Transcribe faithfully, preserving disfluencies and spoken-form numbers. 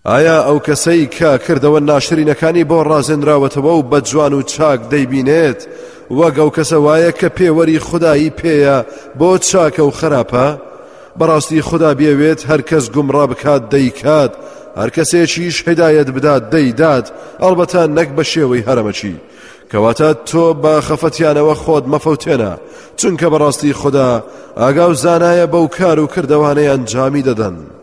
ئایا ئەو کەسەی کە کردەوە ناشرینەکانی بۆ ڕازێنراوەتەوە و بە جوان و چاک دەیبینێت وەک ئەو کەسە وایە کە پێوەری خودایی پێیە بۆ چاکە و خراپە؟ بەڕاستی خوددا بێوێت هەر کەس گومڕا بکات دەیکات، هەر کەسێکیش هیدایەت بدات دەیدات، ئەڵبەتە نەک بە شێوەی هەرەمەچی. کەواتە تۆ بە خەفەتیانەوە خۆت مەفەوتێنە، چونکە بەڕاستی خوددا ئاگا و زانایە بەو کار و کردەوانەی ئەنجامی دەدەن.